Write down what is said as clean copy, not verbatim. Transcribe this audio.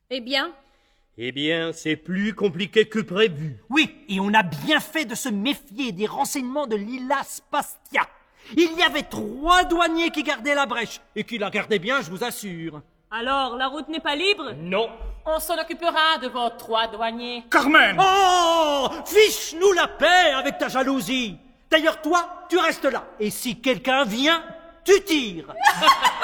Eh bien? Eh bien, c'est plus compliqué que prévu. Oui, et on a bien fait de se méfier des renseignements de Lila Spastia. Il y avait 3 douaniers qui gardaient la brèche, et qui la gardaient bien, je vous assure. Alors, la route n'est pas libre? Non. On s'en occupera de vos 3 douaniers. Carmen! Oh! Fiche-nous la paix avec ta jalousie. D'ailleurs, toi, tu restes là. Et si quelqu'un vient, tu tires.